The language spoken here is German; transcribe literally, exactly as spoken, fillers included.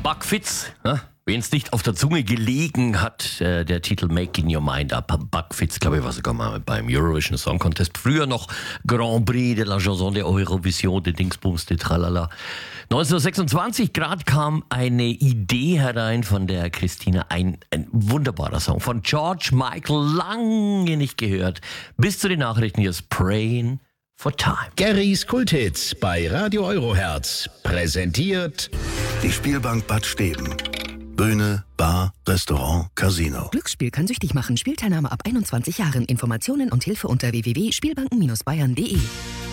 Buck Fitz, ne? Wen es nicht auf der Zunge gelegen hat, äh, der Titel Making Your Mind Up. Buck Fitz, glaube ich, war sogar mal beim Eurovision Song Contest. Früher noch Grand Prix de la Chanson de Eurovision, de Dingsbums, de Tralala. neunzehnhundertsechsundzwanzig Grad kam eine Idee herein von der Christina. Ein, ein wunderbarer Song von George Michael, lange nicht gehört. Bis zu den Nachrichten, hier ist Praying for Time. Garys Kulthits bei Radio Eurohertz. Präsentiert die Spielbank Bad Steben. Bühne, Bar, Restaurant, Casino. Glücksspiel kann süchtig machen. Spielteilnahme ab einundzwanzig Jahren. Informationen und Hilfe unter w w w punkt spielbanken Bindestrich bayern punkt d e.